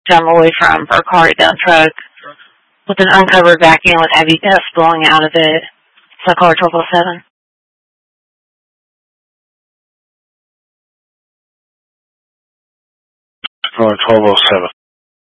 down the way from Burkhardt down truck with an uncovered vacuum with heavy dust blowing out of it. So caller 1207. Caller 1207.